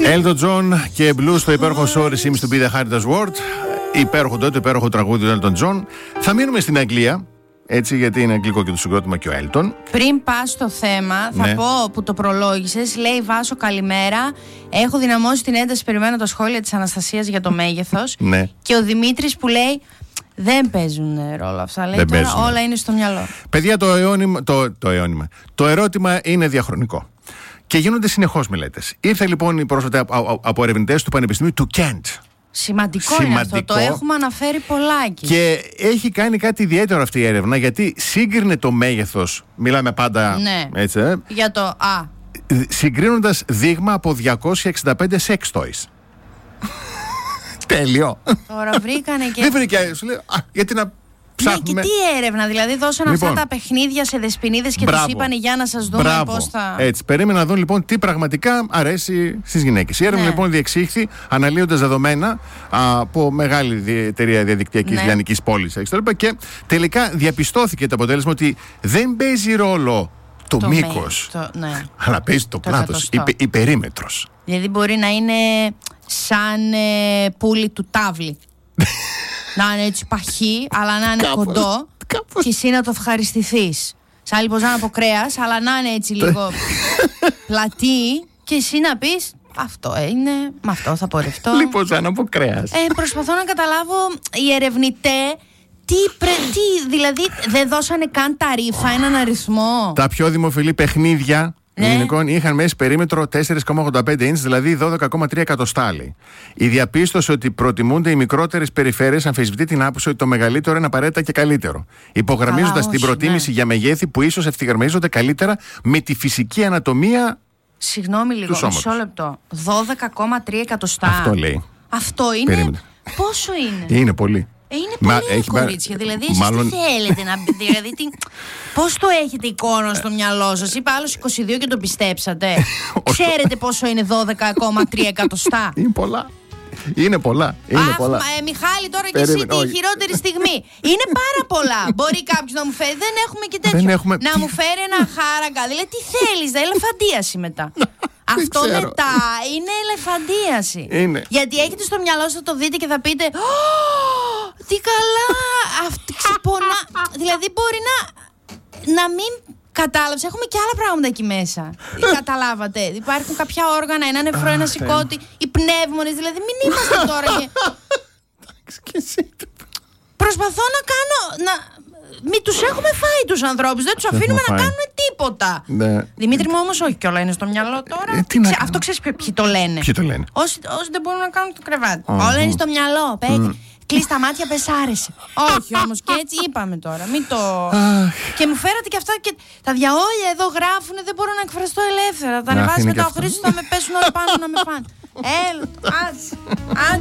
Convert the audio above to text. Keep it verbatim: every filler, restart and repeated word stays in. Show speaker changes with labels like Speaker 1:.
Speaker 1: Elton John και Blues στο υπέροχο Sorry Seems to be the hardest word. Υπέροχο τότε, υπέροχο τραγούδι του Elton John. Θα μείνουμε στην Αγγλία. Έτσι, γιατί είναι αγγλικό και το συγκρότημα και ο Έλτον.
Speaker 2: Πριν πας στο θέμα, θα
Speaker 1: ναι.
Speaker 2: πω που το προλόγησες. Λέει Βάσο, καλημέρα. Έχω δυναμώσει την ένταση, περιμένω τα σχόλια της Αναστασίας για το μέγεθος.
Speaker 1: Ναι.
Speaker 2: Και ο Δημήτρης που λέει δεν παίζουν ρόλο αυτά. Λέει
Speaker 1: δεν
Speaker 2: τώρα
Speaker 1: παίζουν.
Speaker 2: Όλα είναι στο μυαλό.
Speaker 1: Παιδιά, το, αιώνημα, το, το, αιώνημα. το ερώτημα είναι διαχρονικό. Και γίνονται συνεχώς μελέτες. Ήρθε λοιπόν πρόσφατα από, από ερευνητές του Πανεπιστημίου του Κέντ.
Speaker 2: Σημαντικό,
Speaker 1: Σημαντικό
Speaker 2: είναι αυτό, το έχουμε αναφέρει πολλάκι.
Speaker 1: Και έχει κάνει κάτι ιδιαίτερο αυτή η έρευνα, γιατί σύγκρινε το μέγεθος. Μιλάμε πάντα
Speaker 2: ναι.
Speaker 1: έτσι, ε,
Speaker 2: για το Α.
Speaker 1: συγκρίνοντας δείγμα από διακόσια εξήντα πέντε sex toys. Τέλειο.
Speaker 2: Τώρα βρήκανε και.
Speaker 1: Δεν βρήκε, σου λέει, α, γιατί να ψάχνουμε.
Speaker 2: Ναι, και τι έρευνα, δηλαδή δώσαν
Speaker 1: λοιπόν, αυτά
Speaker 2: τα παιχνίδια σε δεσποινίδες και
Speaker 1: μπράβο,
Speaker 2: τους είπαν για να σας δούμε πώς θα.
Speaker 1: Έτσι, περίμενα να δουν λοιπόν τι πραγματικά αρέσει στις γυναίκες. Η έρευνα
Speaker 2: ναι.
Speaker 1: λοιπόν διεξήχθη αναλύοντας δεδομένα από μεγάλη εταιρεία διαδικτυακής
Speaker 2: ναι.
Speaker 1: λιανικής πόλης και τελικά διαπιστώθηκε το αποτέλεσμα ότι δεν παίζει ρόλο το, το μήκος,
Speaker 2: το, ναι.
Speaker 1: αλλά παίζει το, το πλάτος, η, η περίμετρος.
Speaker 2: Δηλαδή μπορεί να είναι σαν ε, πουλί του τάβλη. Να είναι έτσι παχύ, αλλά να είναι
Speaker 1: κάπως,
Speaker 2: κοντό κάπως. Και εσύ να το ευχαριστηθείς. Σαν λοιπόν να από κρέας, αλλά να είναι έτσι λίγο πλατή και εσύ να πεις αυτό είναι, με αυτό θα πορευτώ.
Speaker 1: Λοιπόν, σαν από κρέας.
Speaker 2: Ε, προσπαθώ να καταλάβω οι ερευνητές τι, πρε, τι, δηλαδή δεν δώσανε καν ταρίφα, έναν αριθμό.
Speaker 1: Τα πιο δημοφιλή παιχνίδια
Speaker 2: ναι.
Speaker 1: γυναικών είχαν μέση περίμετρο τέσσερα κόμμα ογδόντα πέντε ίντσες, δηλαδή δώδεκα κόμμα τρία εκατοστά. Η διαπίστωση ότι προτιμούνται οι μικρότερες περιφέρειες αμφισβητεί την άποψη ότι το μεγαλύτερο είναι απαραίτητα και καλύτερο. Υπογραμμίζοντας την προτίμηση ναι. για μεγέθη που ίσως ευθυγραμμίζονται καλύτερα με τη φυσική ανατομία.
Speaker 2: Συγγνώμη λίγο, μισό λεπτό. δώδεκα κόμμα τρία εκατοστά.
Speaker 1: Αυτό λέει.
Speaker 2: Αυτό είναι. Περίμενε. Πόσο είναι?
Speaker 1: Είναι πολύ.
Speaker 2: Ε, είναι πολύ. Μα, έχει, κορίτσια. Δηλαδή, εσείς μάλλον... τι θέλετε να πείτε, δηλαδή, τι... πώς το έχετε εικόνα στο μυαλό σας? Είπα άλλος είκοσι δύο και το πιστέψατε. Ξέρετε πόσο είναι δώδεκα κόμμα τρία εκατοστά?
Speaker 1: Είναι πολλά. Είναι πολλά. Είναι
Speaker 2: Αχ,
Speaker 1: πολλά.
Speaker 2: Μα, ε, Μιχάλη, τώρα και εσύ τη χειρότερη στιγμή. Είναι πάρα πολλά. Μπορεί κάποιος να μου φέρει. Δεν έχουμε και τέτοιο.
Speaker 1: Έχουμε...
Speaker 2: Να μου φέρει ένα χάραγκα. Δηλαδή, τι θέλεις, δε ελεφαντίαση μετά. Αυτό μετά είναι ελεφαντίαση.
Speaker 1: Είναι.
Speaker 2: Γιατί έχετε στο μυαλό σας, θα το δείτε και θα πείτε τι καλά. Αυτή ξυπονά. Δηλαδή, μπορεί να, να μην. Κατάλαβες, έχουμε και άλλα πράγματα εκεί μέσα. Καταλάβατε. Υπάρχουν κάποια όργανα, ένα νεφρό, ένα σηκώτη, οι πνεύμονες. Δηλαδή, μην είμαστε τώρα. Και... Προσπαθώ να κάνω. Να... Μην τους έχουμε φάει τους ανθρώπους. Δεν τους αφήνουμε να κάνουν τίποτα.
Speaker 1: Ναι.
Speaker 2: Δημήτρη μου, όμως όχι, και όλα είναι στο μυαλό τώρα.
Speaker 1: Ε, Ξέ,
Speaker 2: αυτό ξέρεις ποιοι το λένε.
Speaker 1: Ποιοι το λένε.
Speaker 2: Όσοι, όσοι δεν μπορούν να κάνουν το κρεβάτι.
Speaker 1: Oh,
Speaker 2: όλα
Speaker 1: oh.
Speaker 2: είναι στο μυαλό. Mm. Κλείς τα μάτια, πες άρεσε. Όχι όμως, και έτσι είπαμε τώρα. Μην το. Και μου φέρατε και αυτά και τα διαόλια εδώ γράφουν. Δεν μπορώ να εκφραστώ ελεύθερα. Τα ανεβάσει μετά ο Χρήστος, θα με πέσουν όλοι πάνω να με φάνε. Έλα, ας.